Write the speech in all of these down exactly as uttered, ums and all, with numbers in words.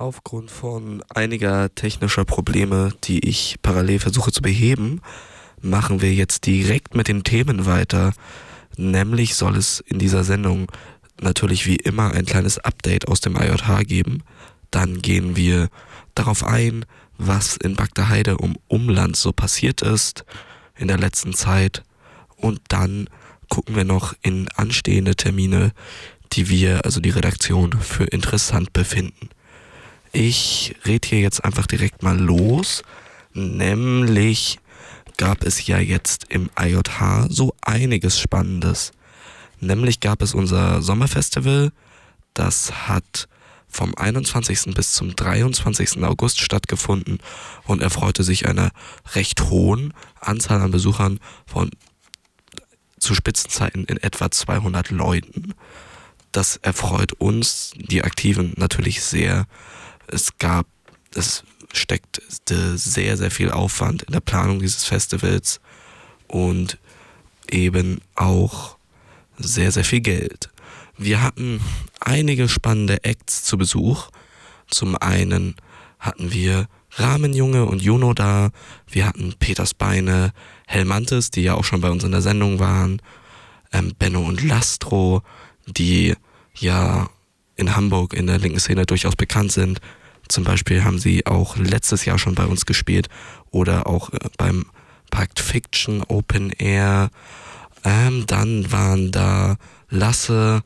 Aufgrund von einiger technischer Probleme, die ich parallel versuche zu beheben, machen wir jetzt direkt mit den Themen weiter. Nämlich soll es in dieser Sendung natürlich wie immer ein kleines Update aus dem I J H geben. Dann gehen wir darauf ein, was in Bagdaheide um Umland so passiert ist in der letzten Zeit. Und dann gucken wir noch in anstehende Termine, die wir, also die Redaktion, für interessant befinden. Ich rede hier jetzt einfach direkt mal los, nämlich gab es ja jetzt im I J H so einiges Spannendes. Nämlich gab es unser Sommerfestival, das hat vom einundzwanzigsten bis zum dreiundzwanzigsten August stattgefunden und erfreute sich einer recht hohen Anzahl an Besuchern von zu Spitzenzeiten in etwa zweihundert Leuten. Das erfreut uns, die Aktiven, natürlich sehr. Es gab, es steckte sehr, sehr viel Aufwand in der Planung dieses Festivals und eben auch sehr, sehr viel Geld. Wir hatten einige spannende Acts zu Besuch. Zum einen hatten wir Rahmenjunge und Juno da, wir hatten Peters Beine, Helmantes, die ja auch schon bei uns in der Sendung waren, ähm, Benno und Lastro, die ja in Hamburg in der linken Szene durchaus bekannt sind. Zum Beispiel haben sie auch letztes Jahr schon bei uns gespielt oder auch äh, beim Pulp Fiction Open Air. Ähm, dann waren da Lasse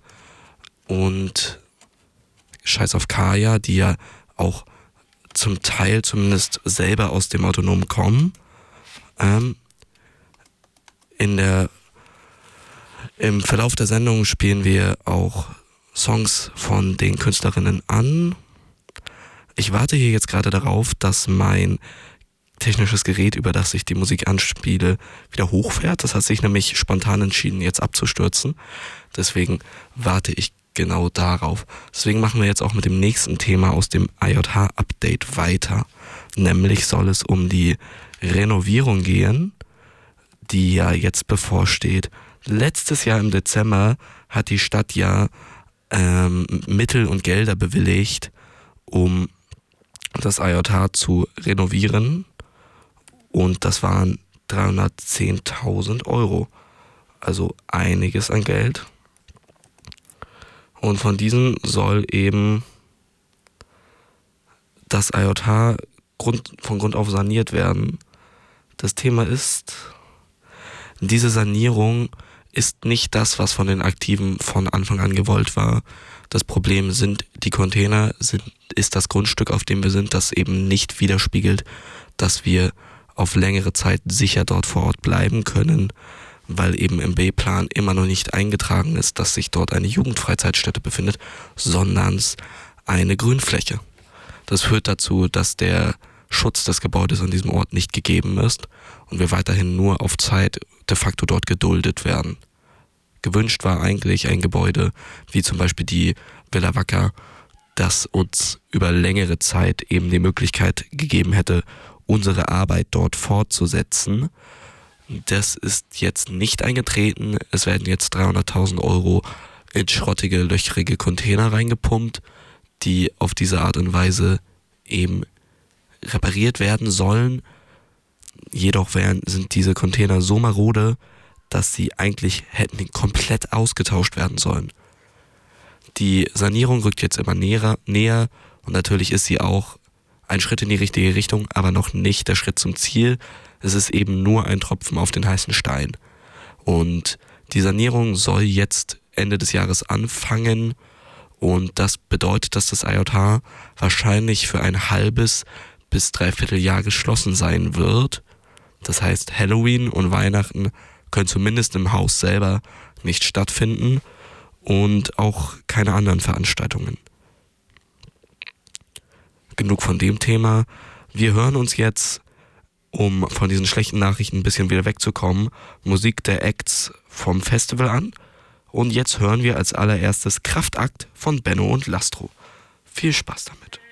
und Scheiß auf Kaya, die ja auch zum Teil zumindest selber aus dem Autonom kommen. Ähm, in der, im Verlauf der Sendung spielen wir auch Songs von den Künstlerinnen an. Ich warte hier jetzt gerade darauf, dass mein technisches Gerät, über das ich die Musik anspiele, wieder hochfährt. Das hat sich nämlich spontan entschieden, jetzt abzustürzen. Deswegen warte ich genau darauf. Deswegen machen wir jetzt auch mit dem nächsten Thema aus dem I J H-Update weiter. Nämlich soll es um die Renovierung gehen, die ja jetzt bevorsteht. Letztes Jahr im Dezember hat die Stadt ja ähm, Mittel und Gelder bewilligt, um das I J H zu renovieren, und das waren dreihundertzehntausend Euro, also einiges an Geld. Und von diesen soll eben das I J H Grund, von Grund auf saniert werden. Das Thema ist, diese Sanierung ist nicht das, was von den Aktiven von Anfang an gewollt war. Das Problem sind die Container, sind, ist das Grundstück, auf dem wir sind, das eben nicht widerspiegelt, dass wir auf längere Zeit sicher dort vor Ort bleiben können, weil eben im B-Plan immer noch nicht eingetragen ist, dass sich dort eine Jugendfreizeitstätte befindet, sondern eine Grünfläche. Das führt dazu, dass der Schutz des Gebäudes an diesem Ort nicht gegeben ist und wir weiterhin nur auf Zeit de facto dort geduldet werden. Gewünscht war eigentlich ein Gebäude, wie zum Beispiel die Villa Wacker, das uns über längere Zeit eben die Möglichkeit gegeben hätte, unsere Arbeit dort fortzusetzen. Das ist jetzt nicht eingetreten. Es werden jetzt dreihunderttausend Euro in schrottige, löchrige Container reingepumpt, die auf diese Art und Weise eben repariert werden sollen. Jedoch wären, sind diese Container so marode, dass sie eigentlich hätten komplett ausgetauscht werden sollen. Die Sanierung rückt jetzt immer näher, näher und natürlich ist sie auch ein Schritt in die richtige Richtung, aber noch nicht der Schritt zum Ziel. Es ist eben nur ein Tropfen auf den heißen Stein. Und die Sanierung soll jetzt Ende des Jahres anfangen und das bedeutet, dass das I J H wahrscheinlich für ein halbes bis dreiviertel Jahr geschlossen sein wird. Das heißt, Halloween und Weihnachten können zumindest im Haus selber nicht stattfinden und auch keine anderen Veranstaltungen. Genug von dem Thema. Wir hören uns jetzt, um von diesen schlechten Nachrichten ein bisschen wieder wegzukommen, Musik der Acts vom Festival an. Und jetzt hören wir als allererstes Kraftakt von Benno und Lastro. Viel Spaß damit.